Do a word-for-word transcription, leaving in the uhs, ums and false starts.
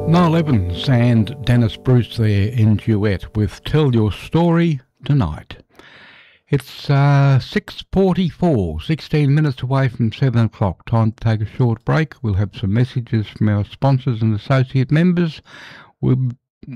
Niall Evans and Dennis Bruce there in duet with Tell Your Story Tonight. It's uh, six forty-four, sixteen minutes away from seven o'clock. Time to take a short break. We'll have some messages from our sponsors and associate members. We'll